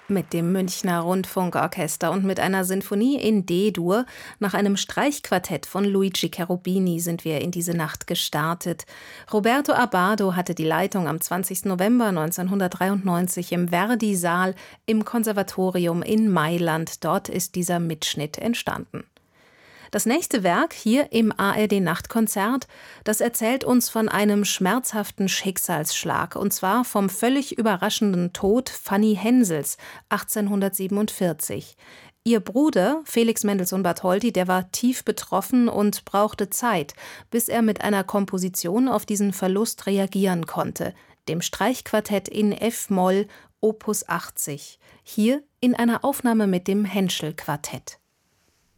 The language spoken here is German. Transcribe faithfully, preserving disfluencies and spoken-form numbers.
Mit dem Münchner Rundfunkorchester und mit einer Sinfonie in D-Dur nach einem Streichquartett von Luigi Cherubini sind wir in diese Nacht gestartet. Roberto Abbado hatte die Leitung am zwanzigsten November neunzehnhundertdreiundneunzig im Verdi-Saal im Konservatorium in Mailand. Dort ist dieser Mitschnitt entstanden. Das nächste Werk hier im A R D-Nachtkonzert, das erzählt uns von einem schmerzhaften Schicksalsschlag, und zwar vom völlig überraschenden Tod Fanny Hensels achtzehnhundertsiebenundvierzig. Ihr Bruder, Felix Mendelssohn Bartholdy, der war tief betroffen und brauchte Zeit, bis er mit einer Komposition auf diesen Verlust reagieren konnte, dem Streichquartett in F-Moll, Opus achtzig, hier in einer Aufnahme mit dem Henschel-Quartett.